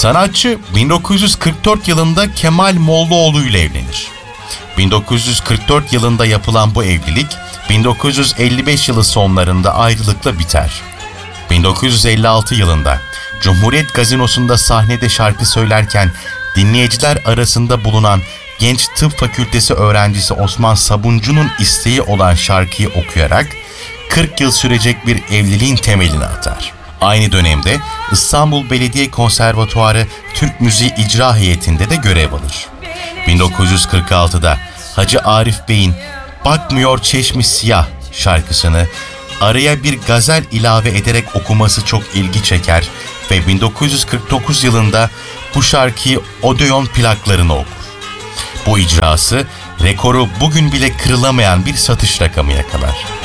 Sanatçı 1944 yılında Kemal Mollaoğlu ile evlenir. 1944 yılında yapılan bu evlilik 1955 yılı sonlarında ayrılıkla biter. 1956 yılında Cumhuriyet Gazinosu'nda sahnede şarkı söylerken dinleyiciler arasında bulunan Genç Tıp Fakültesi öğrencisi Osman Sabuncu'nun isteği olan şarkıyı okuyarak 40 yıl sürecek bir evliliğin temelini atar. Aynı dönemde İstanbul Belediye Konservatuarı Türk Müziği İcra Heyeti'nde de görev alır. 1946'da Hacı Arif Bey'in "Bakmıyor Çeşmi Siyah" şarkısını araya bir gazel ilave ederek okuması çok ilgi çeker ve 1949 yılında bu şarkıyı Odeon plaklarına okur. Bu icrası rekoru bugün bile kırılamayan bir satış rakamı yakalar.